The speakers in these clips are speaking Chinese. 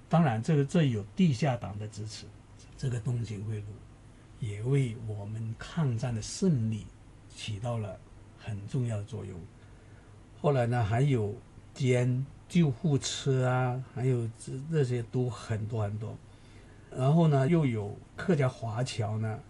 当然这有地下党的支持，这个东行会路也为我们抗战的胜利起到了很重要的作用。后来呢，还有建救护车啊，还有这些都很多很多。然后呢，又有客家华侨呢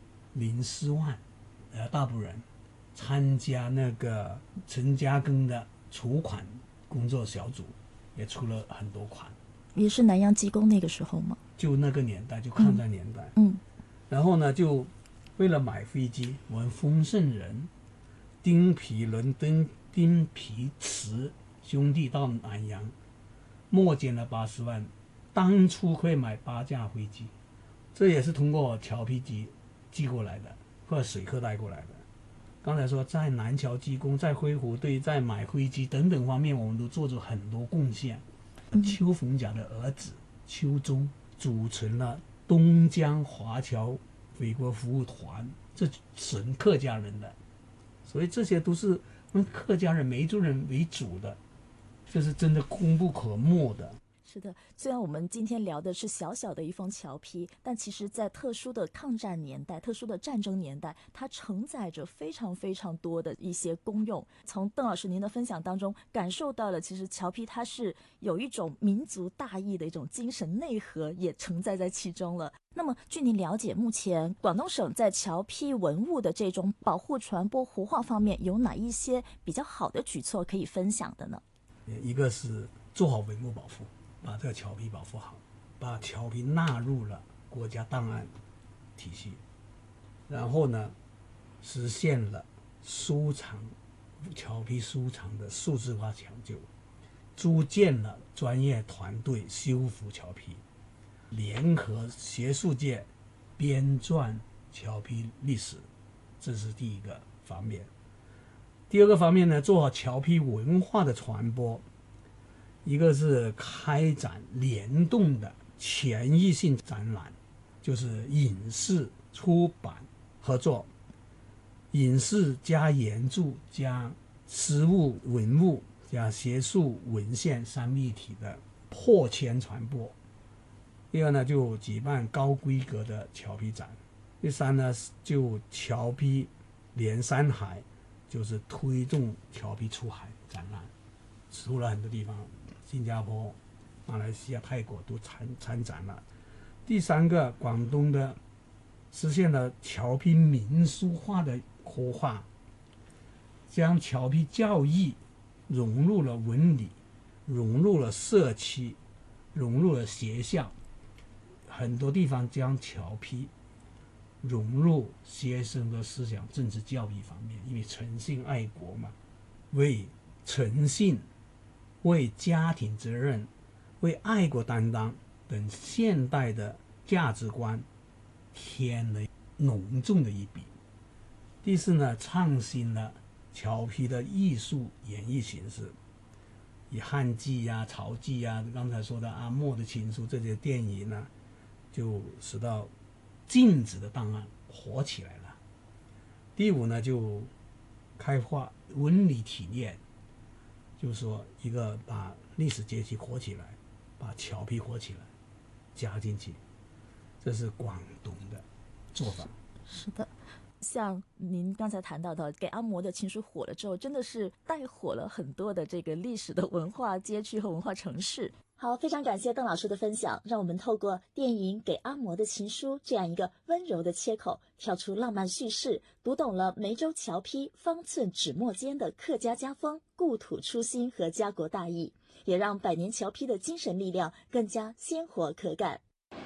04万大部人参加那个陈嘉庚的筹款工作小组，也出了很多款。 也是南洋机工那个时候吗？ 就那个年代，就抗战年代。然后呢，就为了买飞机，我们丰盛人、丁皮伦、丁皮慈兄弟到南洋，募捐了80万，当初会买8架飞机，这也是通过侨批机寄过来的，或者水客带过来的。刚才说在南侨机工、在辉湖队、在买飞机等等方面，我们都做出很多贡献。邱逢甲的儿子邱忠组成了东江华侨美国服务团，这纯客家人的，所以这些都是用客家人梅州人为主的，这是真的功不可没的。 是的，虽然我们今天聊的是小小的一封侨批，但其实在特殊的抗战年代、特殊的战争年代，它承载着非常非常多的一些功用。从邓老师您的分享当中感受到了，其实侨批它是有一种民族大义的一种精神内核也承载在其中了。那么据您了解，目前广东省在侨批文物的这种保护、传播、活化方面有哪一些比较好的举措可以分享的呢？ 一个是做好文物保护，把这个侨批保护好，把侨批纳入了国家档案体系，然后呢，实现了收藏侨批收藏的数字化抢救，组建了专业团队修复侨批，联合学术界编撰侨批历史，这是第一个方面。第二个方面呢，做好侨批文化的传播，一个是开展联动的全域性展览，就是影视、出版合作，影视加研著加实物文物加学术文献三位一体的破圈传播。第二呢，就举办高规格的侨批展。第三呢，就侨批连山海，就是推动侨批出海展览，出了很多地方，新加坡、马来西亚、泰国都参展了。第三个，广东的实现了侨批民俗化的活化，将侨批教育融入了文理，融入了社区，融入了学校，很多地方将侨批融入学生的思想政治教育方面，因为诚信爱国嘛，为诚信、为家庭责任、为爱国担当等现代的价值观添了浓重的一笔。第四呢，创新了侨批的艺术演绎形式，以汉剧啊、曹剧啊，刚才说的阿莫的情书这些电影呢，就使到禁止的档案活起来了。第五呢，就开发文理体验，就是说一个把历史节气活起来，把侨批活起来，加进去，这是广东的做法。 是的，像您刚才谈到的，给阿嬷的情书火了之后，真的是带火了很多的这个历史的文化街区和文化城市。好，非常感谢邓老师的分享，让我们透过电影《给阿嬷的情书》这样一个温柔的切口，跳出浪漫叙事，读懂了梅州侨批方寸纸墨间的客家家风、故土初心和家国大义，也让百年侨批的精神力量更加鲜活可感。